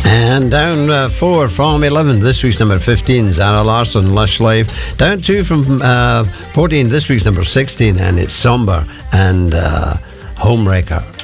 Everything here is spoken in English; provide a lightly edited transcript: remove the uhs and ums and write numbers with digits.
And down 4 from 11, this week's number 15, Zara Larsson, Lush Life. Down 2 from 14, this week's number 16, and it's Somber and Homewrecker.